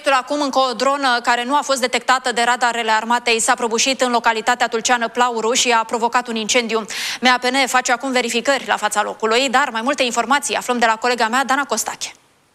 subiectul acum, încă o dronă care nu a fost detectată de radarele armatei s-a prăbușit în localitatea tulceană Plauru și a provocat un incendiu. MAPN face acum verificări la fața locului, dar mai multe informații aflăm de la colega mea, Dana Costache.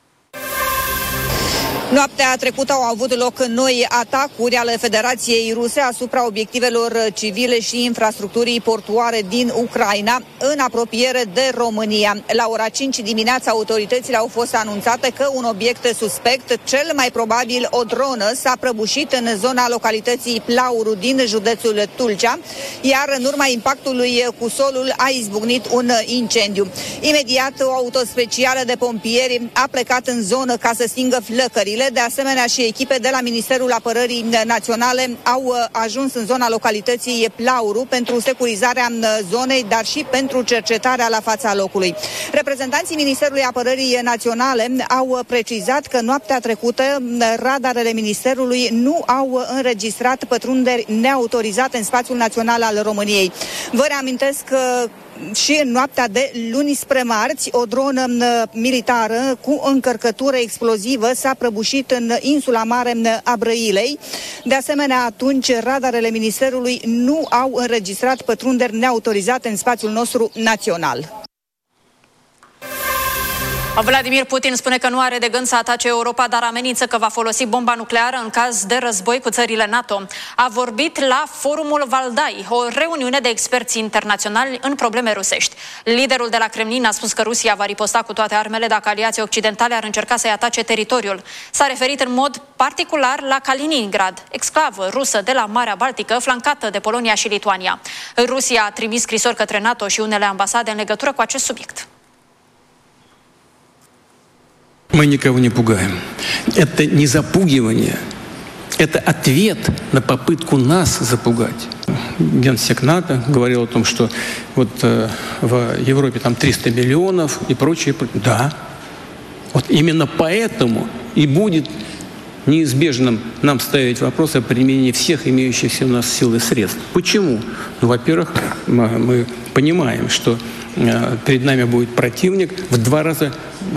Noaptea trecută au avut loc noi atacuri ale Federației Ruse asupra obiectivelor civile și infrastructurii portuare din Ucraina, în apropiere de România. La ora 5 dimineața, autoritățile au fost anunțate că un obiect suspect, cel mai probabil o dronă, s-a prăbușit în zona localității Plauru din județul Tulcea, iar în urma impactului cu solul a izbucnit un incendiu. Imediat, o autospecială de pompieri a plecat în zonă ca să stingă flăcările. De asemenea, și echipe de la Ministerul Apărării Naționale au ajuns în zona localității Plauru pentru securizarea zonei, dar și pentru cercetarea la fața locului. Reprezentanții Ministerului Apărării Naționale au precizat că noaptea trecută radarele Ministerului nu au înregistrat pătrunderi neautorizate în spațiul național al României. Vă reamintesc că și în noaptea de luni spre marți, o dronă militară cu încărcătură explozivă s-a prăbușit în insula mare a Brăilei. De asemenea, atunci radarele Ministerului nu au înregistrat pătrunderi neautorizate în spațiul nostru național. Vladimir Putin spune că nu are de gând să atace Europa, dar amenință că va folosi bomba nucleară în caz de război cu țările NATO. A vorbit la Forumul Valdai, o reuniune de experți internaționali în probleme rusești. Liderul de la Kremlin a spus că Rusia va riposta cu toate armele dacă aliații occidentali ar încerca să-i atace teritoriul. S-a referit în mod particular la Kaliningrad, exclavă rusă de la Marea Baltică, flancată de Polonia și Lituania. Rusia a trimis scrisori către NATO și unele ambasade în legătură cu acest subiect. Мы никого не пугаем. Это не запугивание, это ответ на попытку нас запугать. Генсек НАТО говорил о том, что вот в Европе там 300 миллионов и прочее. Да, вот именно поэтому и будет неизбежным нам ставить вопрос о применении всех имеющихся у нас сил и средств. Почему? Ну, во-первых, мы понимаем, что перед нами будет противник в 2 раза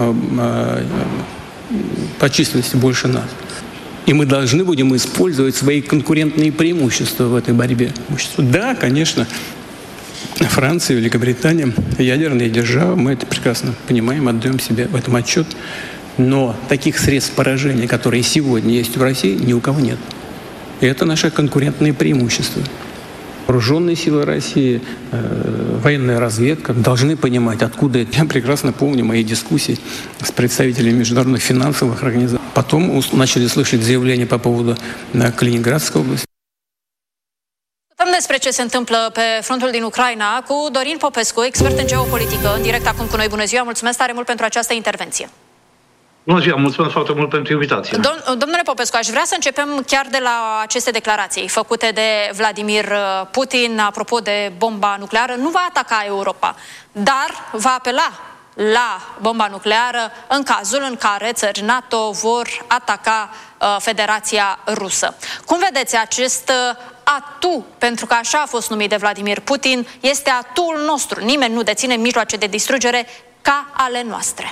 по численности больше нас. И мы должны будем использовать свои конкурентные преимущества в этой борьбе. Да, конечно, Франция, Великобритания, ядерные державы, мы это прекрасно понимаем, отдаем себе в этом отчет. Но таких средств поражения, которые сегодня есть в России, ни у кого нет. И это наше конкурентное преимущество. Вооруженные силы России, военная разведка должны понимать, откуда это. Я прекрасно помню мои дискуссии с представителями международных финансовых организаций. Потом начали слышать заявления по поводу Калининградской области. Despre ce se întâmplă pe frontul din Ucraina cu Dorin Popescu, expert în geopolitică, în direct acum cu noi. Bună ziua, mulțumesc tare mult pentru această intervenție. Bună ziua, mulțumesc foarte mult pentru invitație. Domnule Popescu, aș vrea să începem chiar de la aceste declarații făcute de Vladimir Putin apropo de bomba nucleară. Nu va ataca Europa, dar va apela la bomba nucleară în cazul în care țări NATO vor ataca Federația Rusă. Cum vedeți acest atu, pentru că așa a fost numit de Vladimir Putin, este atul nostru. Nimeni nu deține mijloace de distrugere ca ale noastre.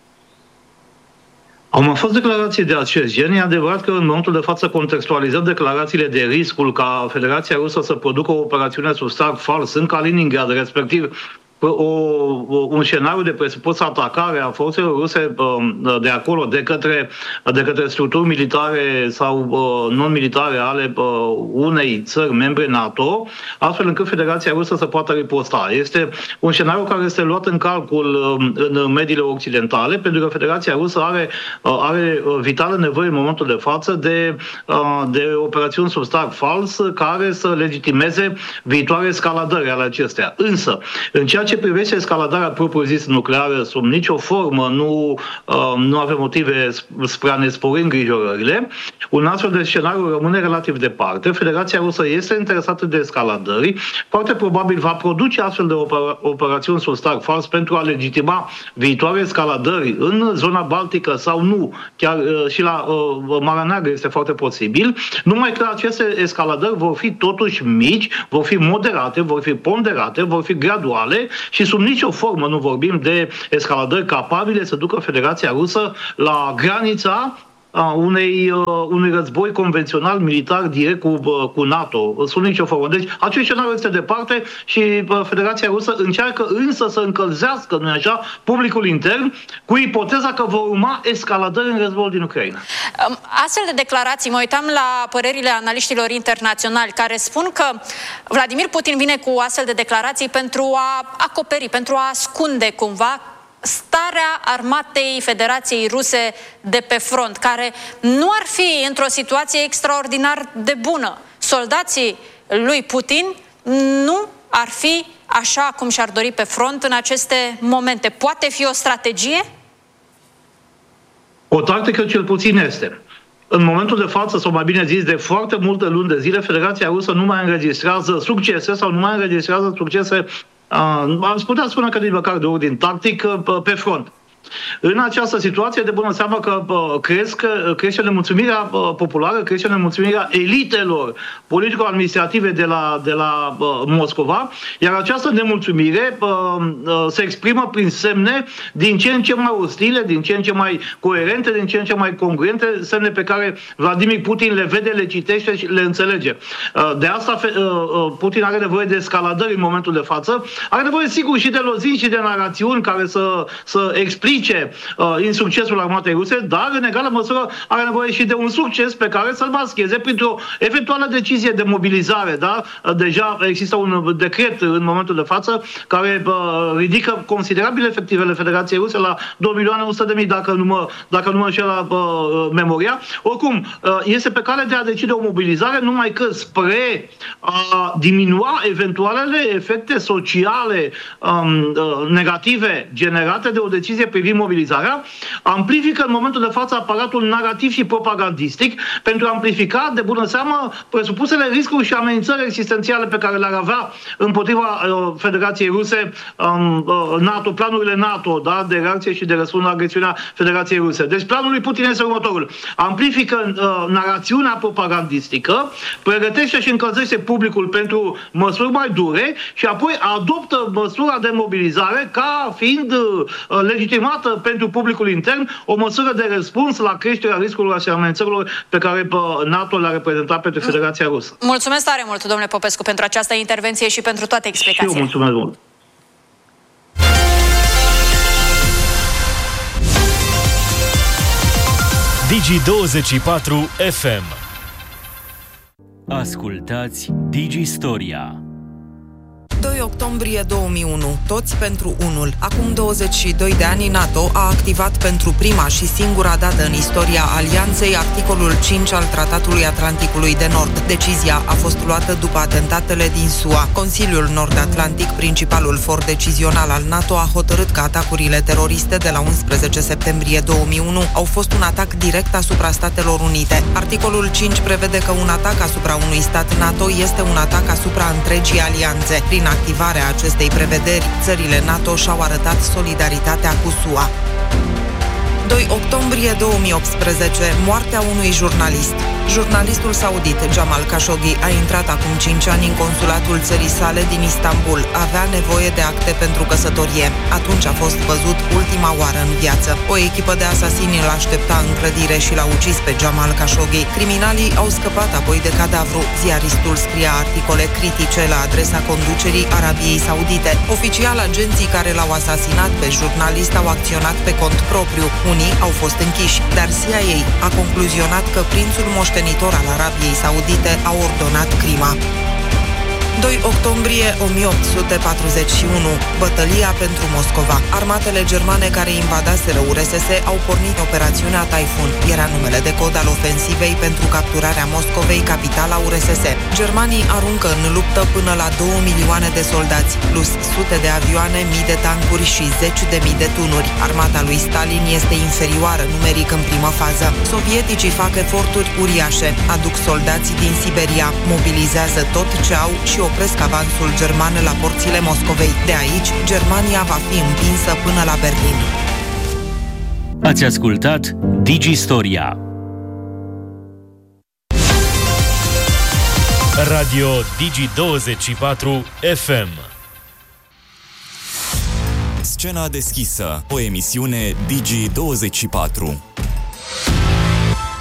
Au mai fost declarații de acest gen. E adevărat că în momentul de față contextualizăm declarațiile de riscul ca Federația Rusă să producă o operațiune sub start fals în Kaliningrad, respectiv un scenariu de presupusă atacare a forțelor ruse de acolo de către structuri militare sau non-militare ale unei țări membre NATO, astfel încât Federația Rusă să poată riposta. Este un scenariu care este luat în calcul în mediile occidentale, pentru că Federația Rusă are vitală nevoie în momentul de față de operațiuni sub start fals care să legitimeze viitoare escaladări ale acestea. Însă, în ceea ce privește escaladarea propriu-zisă nucleară, sub nicio formă nu avem motive spre a ne spori îngrijorările. Un astfel de scenariu rămâne relativ departe. Federația Rusă este interesată de escaladări. Foarte probabil va produce astfel de operațiuni sub start fals pentru a legitima viitoare escaladări în zona Baltică sau nu. Chiar și la Marea Neagră este foarte posibil. Numai că aceste escaladări vor fi totuși mici, vor fi moderate, vor fi ponderate, vor fi graduale și sub nicio formă nu vorbim de escaladări capabile să ducă Federația Rusă la granița unui război convențional militar direct cu NATO, sub nicio formă. Deci acest scenariu este departe și Federația Rusă încearcă însă să încălzească, nu-i așa, publicul intern cu ipoteza că vor urma escaladări în războiul din Ucraina. Astfel de declarații, mă uitam la părerile analiștilor internaționali care spun că Vladimir Putin vine cu astfel de declarații pentru a acoperi, pentru a ascunde cumva starea armatei Federației Ruse de pe front, care nu ar fi într-o situație extraordinar de bună. Soldații lui Putin nu ar fi așa cum și-ar dori pe front în aceste momente. Poate fi o strategie? O tactică cel puțin este. În momentul de față, sau mai bine zis, de foarte multe luni de zile, Federația Rusă nu mai înregistrează succese sau nu mai înregistrează succese, am putea spune că din măcar de ordin tactic, pe front. În această situație, de bună seamă că crește nemulțumirea populară, crește nemulțumirea elitelor politico-administrative de la Moscova, iar această nemulțumire se exprimă prin semne din ce în ce mai ostile, din ce în ce mai coerente, din ce în ce mai congruente, semne pe care Vladimir Putin le vede, le citește și le înțelege. De asta Putin are nevoie de escaladări în momentul de față, are nevoie sigur și de lozini și de narațiuni care să explice insuccesul armatei ruse, dar în egală măsură are nevoie și de un succes pe care să-l mascheze printr-o eventuală decizie de mobilizare. Da? Deja există un decret în momentul de față care ridică considerabil efectivele Federației Ruse la 2.100.000, dacă nu mă înșelă memoria. Oricum, este pe cale de a decide o mobilizare, numai că spre a diminua eventualele efecte sociale negative generate de o decizie privind mobilizarea, amplifică în momentul de față aparatul narrativ și propagandistic pentru a amplifica, de bună seamă, presupusele riscuri și amenințări existențiale pe care le-ar avea împotriva Federației Ruse NATO, planurile NATO, da, de reacție și de răspuns la agresiunea Federației Ruse. Deci planul lui Putin este următorul. Amplifică narațiunea propagandistică, pregătește și încălzește publicul pentru măsuri mai dure și apoi adoptă măsura de mobilizare ca fiind legitimată pentru publicul intern, o măsură de răspuns la creșterea riscurilor și amenințărilor pe care NATO le-a reprezentat pentru Federația Rusă. Mulțumesc tare mult, domnule Popescu, pentru această intervenție și pentru toate explicațiile. Și eu mulțumesc mult. Digi24 FM. Ascultați Digistoria. 2 octombrie 2001, toți pentru unul. Acum 22 de ani, NATO a activat pentru prima și singura dată în istoria alianței articolul 5 al Tratatului Atlanticului de Nord. Decizia a fost luată după atentatele din SUA. Consiliul Nord-Atlantic, principalul for decizional al NATO, a hotărât că atacurile teroriste de la 11 septembrie 2001 au fost un atac direct asupra Statelor Unite. Articolul 5 prevede că un atac asupra unui stat NATO este un atac asupra întregii alianțe. Prin activarea acestei prevederi, țările NATO și-au arătat solidaritatea cu SUA. 2 octombrie 2018, moartea unui jurnalist. Jurnalistul saudit Jamal Khashoggi a intrat acum 5 ani în consulatul țării sale din Istanbul. Avea nevoie de acte pentru căsătorie. Atunci a fost văzut ultima oară în viață. O echipă de asasini îl aștepta în clădire și l-a ucis pe Jamal Khashoggi. Criminalii au scăpat apoi de cadavru. Ziaristul scria articole critice la adresa conducerii Arabiei Saudite. Oficial, agenții care l-au asasinat pe jurnalist au acționat pe cont propriu. Unii au fost închiși, dar CIA a concluzionat că prințul moștenitor al Arabiei Saudite a ordonat crima. 2 octombrie 1841, bătălia pentru Moscova. Armatele germane care invadaseră URSS au pornit operațiunea Taifun. Era numele de cod al ofensivei pentru capturarea Moscovei, capitala URSS. Germanii aruncă în luptă până la 2 milioane de soldați, plus sute de avioane, mii de tancuri și 10.000 de tunuri. Armata lui Stalin este inferioară numeric în primă fază. Sovieticii fac eforturi uriașe, aduc soldați din Siberia, mobilizează tot ce au și opresc avansul german la porțile Moscovei. De aici, Germania va fi împinsă până la Berlin. Ați ascultat Digistoria. Radio Digi24 FM. Scena deschisă, o emisiune Digi24.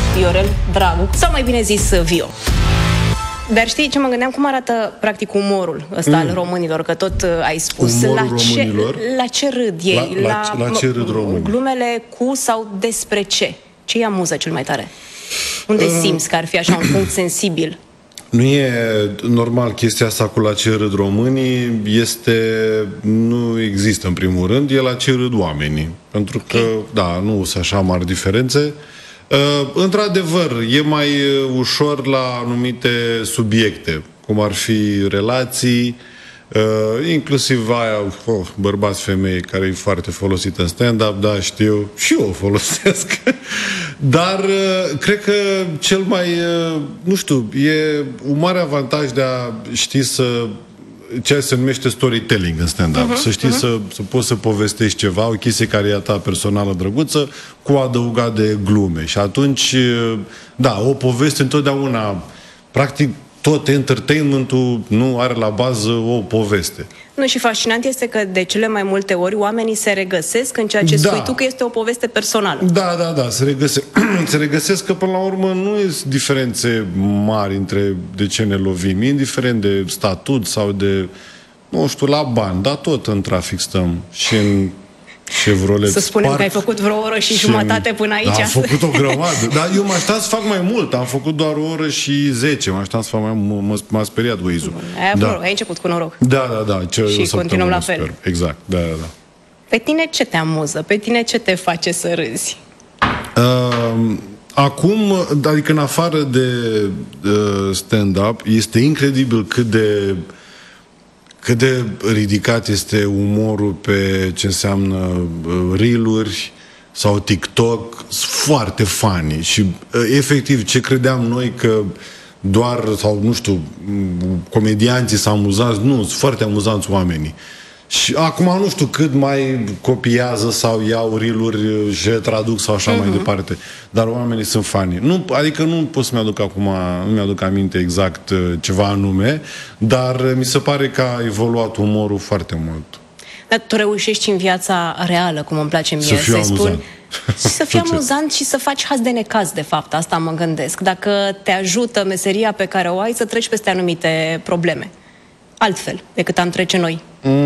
Viorel Dragu, sau mai bine zis Vio. Dar știi ce mă gândeam? Cum arată practic umorul ăsta al românilor? Că tot ai spus. La ce râd ei? La ce râd românii? Glumele cu sau despre ce? Ce îi amuză cel mai tare? Unde simți că ar fi așa un punct sensibil? Nu e normal chestia asta cu la ce râd românii, nu există în primul rând, e la ce râd oamenii. Pentru că, da, nu sunt așa mari diferențe. Într-adevăr, e mai ușor la anumite subiecte, cum ar fi relații, inclusiv aia, bărbați-femei, care e foarte folosită în stand-up, da, știu, și eu o folosesc. Dar cred că cel mai, nu știu, e un mare avantaj de a ști ceea ce se numește storytelling în stand-up. Să știi să poți să povestești ceva, o chestie care e a ta personală drăguță, cu adăugat de glume. Și atunci, da, o poveste întotdeauna, practic, tot entertainment-ul nu are la bază o poveste. Nu, și fascinant este că de cele mai multe ori oamenii se regăsesc în ceea ce spui tu, că este o poveste personală. Da, se regăsesc că până la urmă nu sunt diferențe mari între de ce ne lovim, indiferent de statut sau de, nu știu, la bani, dar tot în trafic stăm și în Chevrolet. Să spunem că ai făcut vreo oră și jumătate până aici. Da, am făcut o grămadă. Dar eu mă aștept să fac mai mult. Am făcut doar o oră și 10. Mă aștept să fac mai mult. M-a speriat Waze-ul. Ai început cu noroc. Da. Și continuăm la fel. Exact, da. Pe tine ce te amuză? Pe tine ce te face să râzi? Acum, adică în afară de stand-up, este incredibil cât de ridicat este umorul pe ce înseamnă reel-uri sau TikTok. Sunt foarte funny și efectiv ce credeam noi că doar, sau nu știu, comedianții s-au amuzat, nu, sunt foarte amuzanți oamenii. Și acum nu știu cât mai copiază sau iau reel-uri și traduc sau așa mai departe. Dar oamenii sunt funny. Adică nu pot să mi-aduc acum, nu mi-aduc aminte exact ceva anume, dar mi se pare că a evoluat umorul foarte mult. Dar tu reușești în viața reală, cum îmi place mie să-i spun, să fii amuzant și să faci haz de necaz, de fapt. Asta mă gândesc. Dacă te ajută meseria pe care o ai să treci peste anumite probleme. Altfel decât am trece noi.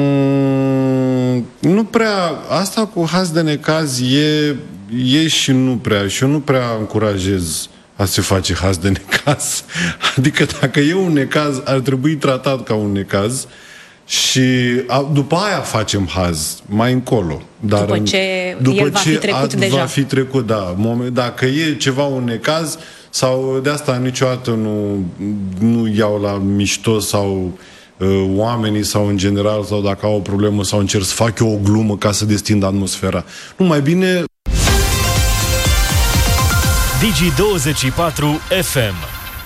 Nu prea. Asta cu haz de necaz e și nu prea. Și eu nu prea încurajez a se face haz de necaz. Adică dacă e un necaz, ar trebui tratat ca un necaz și după aia facem haz, mai încolo. Dar după ce el va fi trecut deja. Va fi trecut, da. Dacă e ceva un necaz, sau de asta niciodată nu iau la mișto sau oamenii sau în general, sau dacă au o problemă sau încerc să fac eu o glumă ca să destind atmosfera. Nu, mai bine Digi24 FM.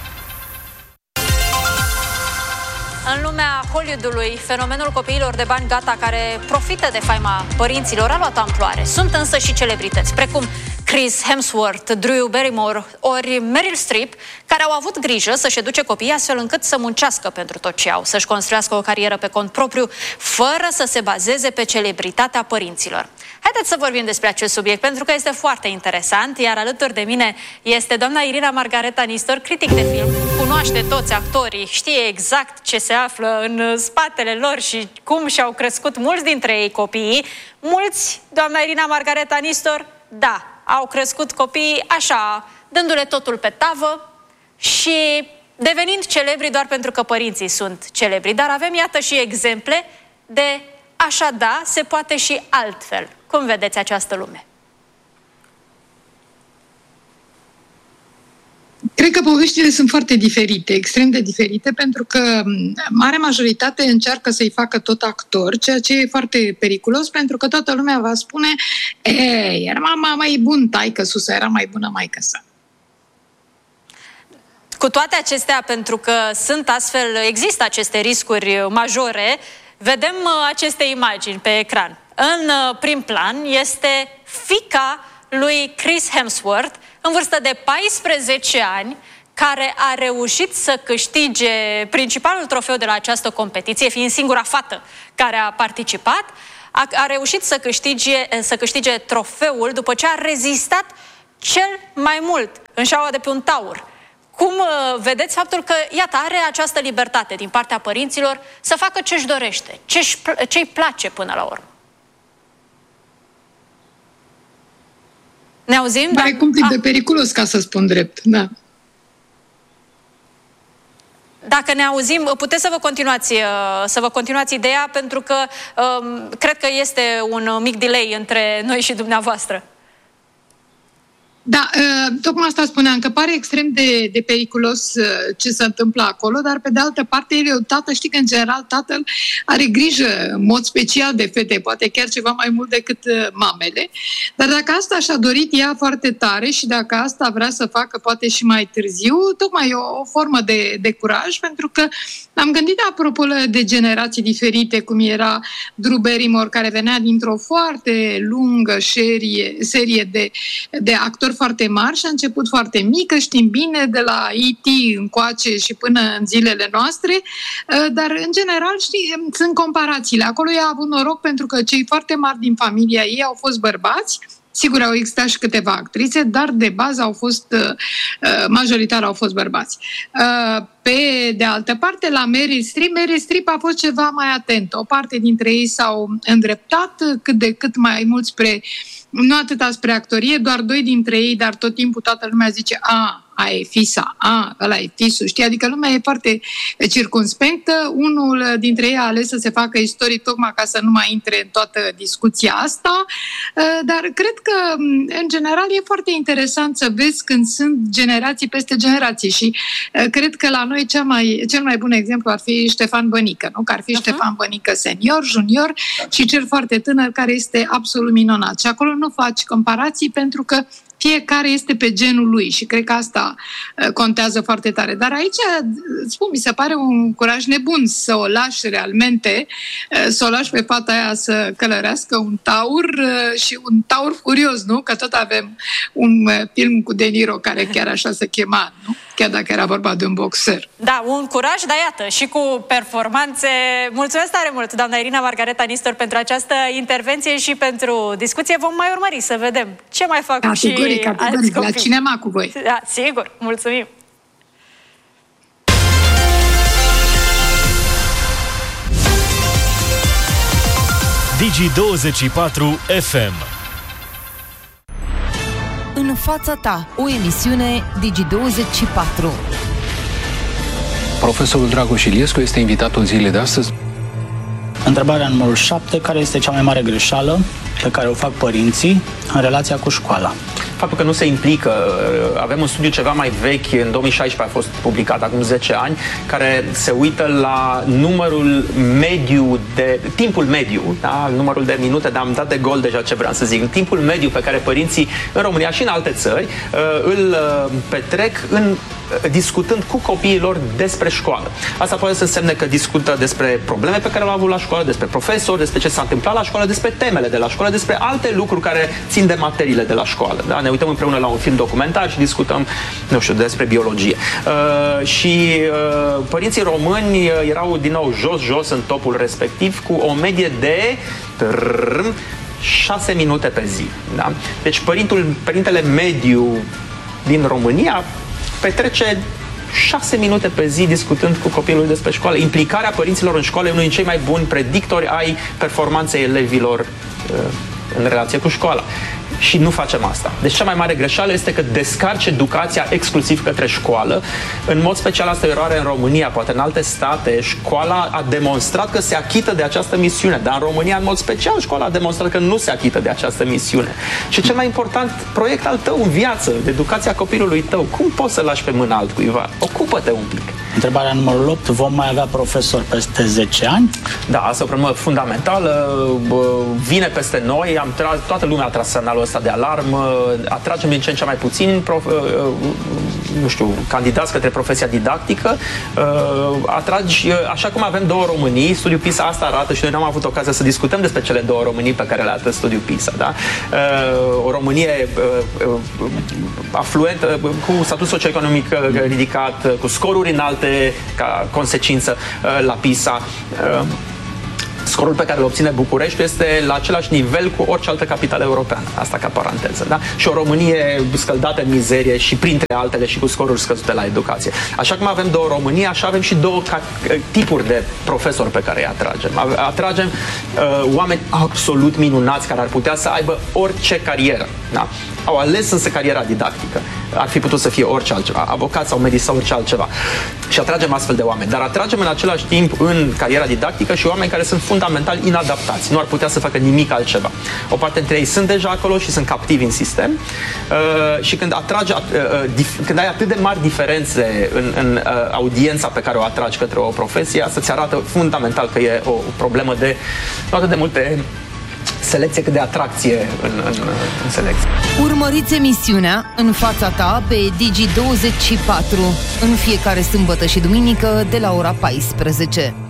În lumea Hollywoodului, fenomenul copiilor de bani gata care profită de faima părinților a luat amploare. Sunt însă și celebrități, precum Chris Hemsworth, Drew Barrymore ori Meryl Streep, care au avut grijă să-și educe copiii astfel încât să muncească pentru tot ce au, să-și construiască o carieră pe cont propriu, fără să se bazeze pe celebritatea părinților. Haideți să vorbim despre acest subiect, pentru că este foarte interesant, iar alături de mine este doamna Irina Margareta Nistor, critic de film, cunoaște toți actorii, știe exact ce se află în spatele lor și cum și-au crescut mulți dintre ei copiii. Mulți, doamna Irina Margareta Nistor, da, au crescut copiii așa, dându-le totul pe tavă și devenind celebri doar pentru că părinții sunt celebri. Dar avem, iată, și exemple de așa da, se poate și altfel. Cum vedeți această lume? Cred că poveștile sunt foarte diferite, extrem de diferite, pentru că marea majoritate încearcă să-i facă tot actor, ceea ce e foarte periculos, pentru că toată lumea va spune era mama mai bun taică-su, era mai bună maică-sa. Cu toate acestea, pentru că există aceste riscuri majore, vedem aceste imagini pe ecran. În prim plan este fiica lui Chris Hemsworth, în vârstă de 14 ani, care a reușit să câștige principalul trofeu de la această competiție, fiind singura fată care a participat, a reușit să câștige trofeul după ce a rezistat cel mai mult în șaua de pe un taur. Cum vedeți faptul că, iată, are această libertate din partea părinților să facă ce-și dorește, ce-i place până la urmă? Ne auzim? Dar e cumplit de periculos, ca să spun drept, da. Dacă ne auzim, puteți să vă continuați ideea, pentru că cred că este un mic delay între noi și dumneavoastră. Da, tocmai asta spuneam, că pare extrem de periculos ce se întâmplă acolo, dar pe de altă parte el e un tată, știi că în general tatăl are grijă în mod special de fete, poate chiar ceva mai mult decât mamele, dar dacă asta și-a dorit ea foarte tare și dacă asta vrea să facă poate și mai târziu, tocmai e o formă de curaj, pentru că am gândit apropo de generații diferite, cum era Drew Barrymore, care venea dintr-o foarte lungă serie de actori foarte mari și a început foarte mică, știm bine, de la E.T. încoace și până în zilele noastre, dar în general, știi, sunt comparațiile. Acolo ea a avut noroc pentru că cei foarte mari din familia ei au fost bărbați. Sigur, au existat și câteva actrițe, dar de bază au fost, majoritar au fost bărbați. Pe de altă parte, la Meryl Streep a fost ceva mai atentă. O parte dintre ei s-au îndreptat cât de cât mai mult spre, nu atâta spre actorie, doar 2 dintre ei, dar tot timpul toată lumea zice, aia e fisa, ăla e fisul, știi? Adică lumea e foarte circumspectă. Unul dintre ei a ales să se facă istorie tocmai ca să nu mai intre în toată discuția asta, dar cred că, în general, e foarte interesant să vezi când sunt generații peste generații și cred că la noi cel mai bun exemplu ar fi Ștefan Bănică, nu? Că ar fi Ștefan Bănică senior, junior și cel foarte tânăr care este absolut minunat. Și acolo nu faci comparații pentru că fiecare este pe genul lui și cred că asta contează foarte tare. Dar aici, spun, mi se pare un curaj nebun să o lași realmente, să o lași pe fata aia să călărească un taur și un taur furios, nu? Că tot avem un film cu De Niro care chiar așa se chema, nu? Chiar dacă era vorba de un boxer. Da, un curaj, dar iată, și cu performanțe. Mulțumesc tare mult, doamna Irina Margareta Nistor, pentru această intervenție și pentru discuție. Vom mai urmări să vedem ce mai fac categoric, și alți copii. La cinema cu voi. Da, sigur, mulțumim. Digi24 FM. În fața ta, o emisiune Digi24. Profesorul Dragoș Iliescu este invitatul zilei de astăzi. Întrebarea numărul 7. Care este cea mai mare greșeală pe care o fac părinții în relația cu școala? Faptul că nu se implică. Avem un studiu ceva mai vechi, în 2016 a fost publicat, acum 10 ani, care se uită la numărul mediu timpul mediu, da? Numărul de minute, dar am dat de gol deja ce vreau să zic. Timpul mediu pe care părinții în România și în alte țări îl petrec discutând cu copiii lor despre școală. Asta poate să însemne că discută despre probleme pe care le-au avut la școală, despre profesori, despre ce s-a întâmplat la școală, despre temele de la școală, despre alte lucruri care țin de materiile de la școală. Da? Ne uităm împreună la un film documentar și discutăm, nu știu, despre biologie. Părinții români erau din nou jos în topul respectiv, cu o medie de 6 minute pe zi. Da? Deci părintele mediu din România petrece 6 minute pe zi discutând cu copilul despre școală. Implicarea părinților în școală e unul din cei mai buni predictori ai performanței elevilor în relație cu școala. Și nu facem asta. Deci cea mai mare greșeală este că descarci educația exclusiv către școală. În mod special asta e o eroare în România, poate în alte state școala a demonstrat că se achită de această misiune, dar în România în mod special școala a demonstrat că nu se achită de această misiune. Și cel mai important proiect al tău în viață, de educația copilului tău, cum poți să lași pe mână altcuiva? Ocupă-te un pic. Întrebarea numărul 8. Vom mai avea profesori peste 10 ani? Da, asta e o problemă fundamentală. Vine peste noi. Toată lumea a tras semnalul ăsta de alarmă. Atragem din ce în ce mai puțin candidați către profesia didactică. Atragi, așa cum avem 2 Românii, studiul PISA asta arată și noi n-am avut ocazia să discutăm despre cele 2 Românii pe care le arată studiul PISA. Da? O Românie afluentă, cu statut socioeconomic ridicat, cu scoruri înalte ca consecință la PISA. Scorul pe care îl obține București este la același nivel cu orice altă capitală europeană. Asta ca paranteză, da? Și o Românie scăldată în mizerie și printre altele și cu scoruri scăzute la educație. Așa cum avem două Românii, așa avem și două tipuri de profesori pe care îi atragem. Atragem oameni absolut minunați care ar putea să aibă orice carieră. Da? Au ales însă cariera didactică. Ar fi putut să fie orice altceva, avocat sau medic sau orice altceva. Și atragem astfel de oameni. Dar atragem în același timp în cariera didactică și oameni care sunt fundamental inadaptați. Nu ar putea să facă nimic altceva. O parte dintre ei sunt deja acolo și sunt captivi în sistem. Și când ai atât de mari diferențe în audiența pe care o atragi către o profesie, asta ți arată fundamental că e o problemă de nu atât de multe selecție cât de atracție în selecție. Urmăriți emisiunea În fața ta pe Digi24 în fiecare sâmbătă și duminică de la ora 14.